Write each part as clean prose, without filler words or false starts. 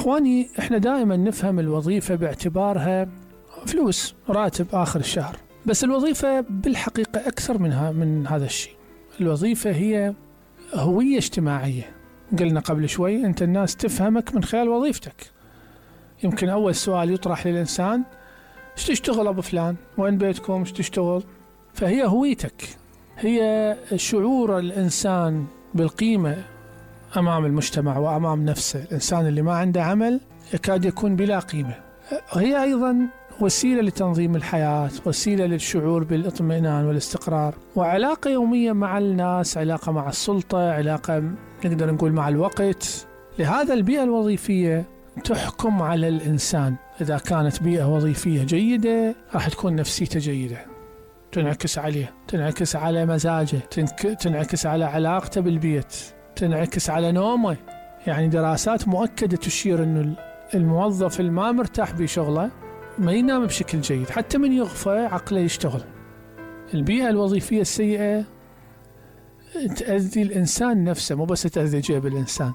إخواني، إحنا دائما نفهم الوظيفة باعتبارها فلوس، راتب آخر الشهر، بس الوظيفة بالحقيقة أكثر من هذا الشيء. الوظيفة هي هوية اجتماعية. قلنا قبل شوي أنت الناس تفهمك من خلال وظيفتك. يمكن أول سؤال يطرح للإنسان: ايش تشتغل أبو فلان؟ وين بيتكم؟ ايش تشتغل؟ فهي هويتك، هي شعور الإنسان بالقيمة أمام المجتمع وأمام نفسه. الإنسان اللي ما عنده عمل يكاد يكون بلا قيمة. هي أيضا وسيلة لتنظيم الحياة، وسيلة للشعور بالاطمئنان والاستقرار، وعلاقة يومية مع الناس، علاقة مع السلطة، علاقة نقدر نقول مع الوقت. لهذا البيئة الوظيفية تحكم على الإنسان. إذا كانت بيئة وظيفية جيدة راح تكون نفسيته جيدة، تنعكس عليه، تنعكس على مزاجه، تنعكس على علاقته بالبيت، تنعكس على نومه. يعني دراسات مؤكدة تشير أنه الموظف الما مرتاح بشغله ما ينام بشكل جيد، حتى من يغفى عقله يشتغل. البيئة الوظيفية السيئة تأذي الإنسان نفسه، مو بس تأذي جيب الإنسان.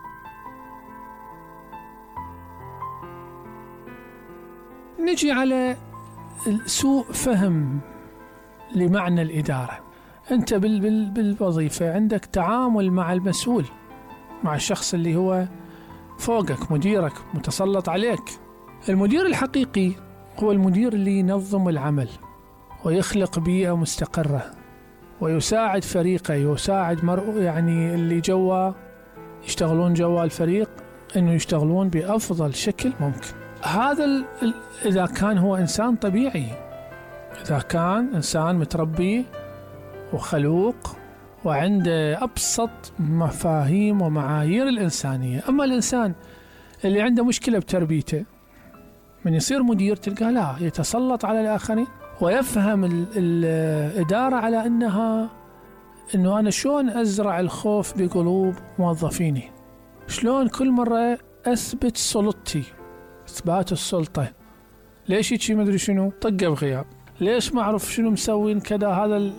نجي على سوء فهم لمعنى الإدارة. أنت بالوظيفة عندك تعامل مع المسؤول، مع الشخص اللي هو فوقك، مديرك، متسلط عليك. المدير الحقيقي هو المدير اللي ينظم العمل ويخلق بيئة مستقرة، ويساعد فريقه، يساعد يعني اللي جوا يشتغلون جوا الفريق إنه يشتغلون بأفضل شكل ممكن. هذا إذا كان هو إنسان طبيعي، إذا كان إنسان متربي وخلوق وعنده أبسط مفاهيم ومعايير الإنسانية. أما الإنسان اللي عنده مشكلة بتربيته، من يصير مدير تلقاه لا يتسلط على الآخرين، ويفهم الإدارة على إنه أنا شلون أزرع الخوف بقلوب موظفيني، شلون كل مرة أثبت سلطتي، إثبات السلطة. ليش يجي مدري شنو طقة بغياب، ليش ما أعرف شنو مسوين كذا، هذا